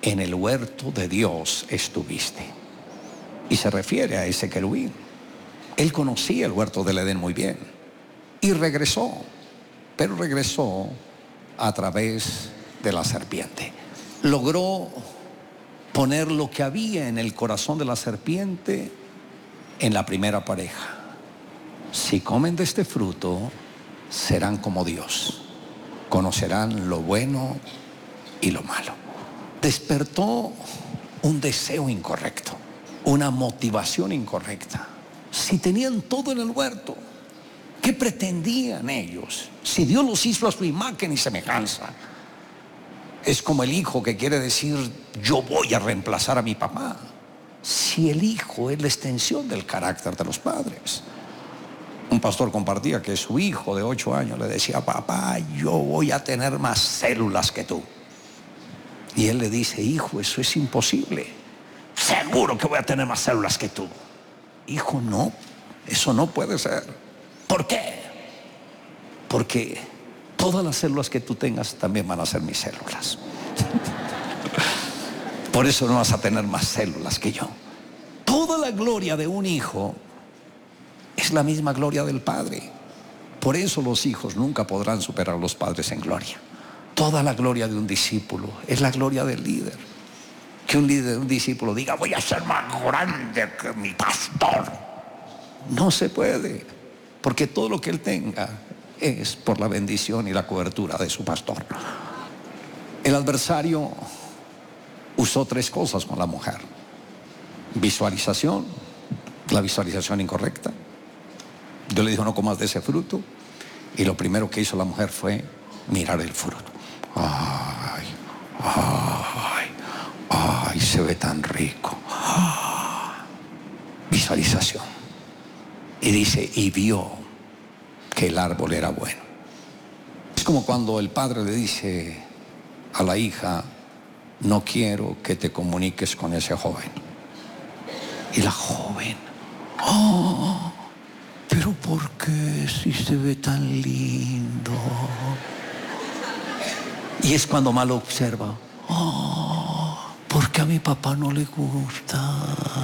en el huerto de Dios estuviste. Y se refiere a ese querubín. Él conocía el huerto del Edén muy bien. Y regresó, pero regresó a través de la serpiente. Logró poner lo que había en el corazón de la serpiente en la primera pareja. Si comen de este fruto, serán como Dios. Conocerán lo bueno y lo malo. Despertó un deseo incorrecto, una motivación incorrecta. Si tenían todo en el huerto, ¿qué pretendían ellos? Si Dios los hizo a su imagen y semejanza. Es como el hijo que quiere decir, yo voy a reemplazar a mi papá. Si el hijo es la extensión del carácter de los padres. Un pastor compartía que su hijo de 8 años le decía, papá, yo voy a tener más células que tú. Y él le dice, hijo, eso es imposible. Seguro que voy a tener más células que tú. Hijo, no, eso no puede ser. ¿Por qué? Porque todas las células que tú tengas también van a ser mis células. Por eso no vas a tener más células que yo. Toda la gloria de un hijo es la misma gloria del padre. Por eso los hijos nunca podrán superar a los padres en gloria. Toda la gloria de un discípulo es la gloria del líder. Que un líder, un discípulo diga, voy a ser más grande que mi pastor. No se puede, porque todo lo que él tenga es por la bendición y la cobertura de su pastor. El adversario usó 3 cosas con la mujer. Visualización, la visualización incorrecta. Dios le dijo, no comas de ese fruto. Y lo primero que hizo la mujer fue mirar el fruto. Ay, ay, ay, se ve tan rico. Visualización. Y dice, y vio que el árbol era bueno. Es como cuando el padre le dice a la hija, no quiero que te comuniques con ese joven. Y la joven, oh, pero ¿por qué si se ve tan lindo? Y es cuando mal observa, oh, ¿por qué a mi papá no le gusta?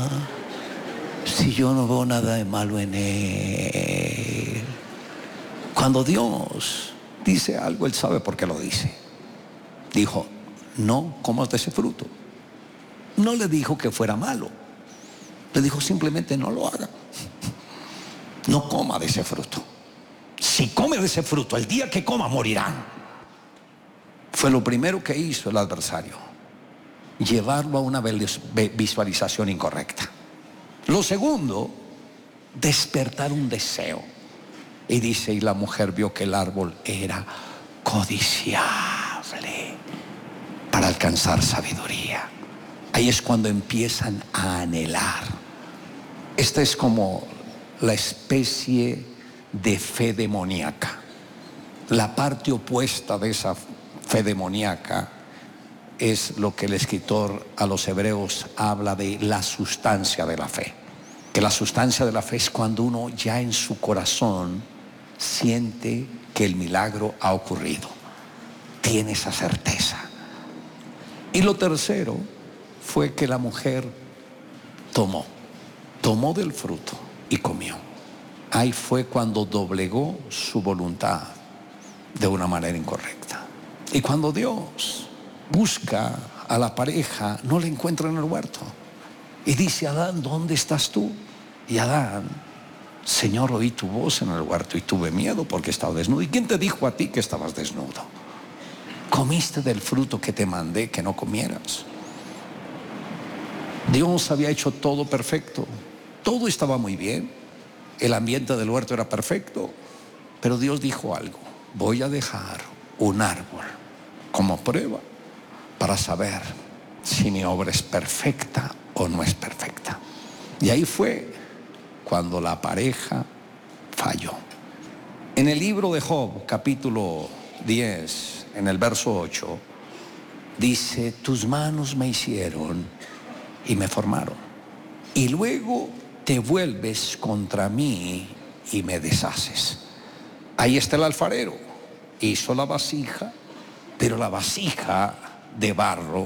Si yo no veo nada de malo en él. Cuando Dios dice algo, Él sabe por qué lo dice. Dijo, no comas de ese fruto. No le dijo que fuera malo. Le dijo simplemente no lo haga. No coma de ese fruto. Si come de ese fruto, el día que coma morirán. Fue lo primero que hizo el adversario. Llevarlo a una visualización incorrecta. Lo segundo, despertar un deseo. Y dice, y la mujer vio que el árbol era codiciable para alcanzar sabiduría. Ahí es cuando empiezan a anhelar. Esta es como la especie de fe demoníaca. La parte opuesta de esa fe demoníaca es lo que el escritor a los hebreos habla de la sustancia de la fe. Que la sustancia de la fe es cuando uno ya en su corazón siente que el milagro ha ocurrido. Tiene esa certeza. Y lo tercero fue que la mujer tomó del fruto y comió. Ahí fue cuando doblegó su voluntad de una manera incorrecta. Y cuando Dios busca a la pareja, no la encuentra en el huerto. Y dice, Adán, ¿dónde estás tú? Y Adán, Señor, oí tu voz en el huerto y tuve miedo porque estaba desnudo. ¿Y quién te dijo a ti que estabas desnudo? Comiste del fruto que te mandé que no comieras. Dios había hecho todo perfecto. Todo estaba muy bien. El ambiente del huerto era perfecto. Pero Dios dijo algo. Voy a dejar un árbol como prueba para saber si mi obra es perfecta o no es perfecta. Y ahí fue cuando la pareja falló. En el libro de Job, capítulo 10, en el verso 8, dice, tus manos me hicieron y me formaron. Y luego te vuelves contra mí y me deshaces. Ahí está el alfarero. Hizo la vasija, pero la vasija de barro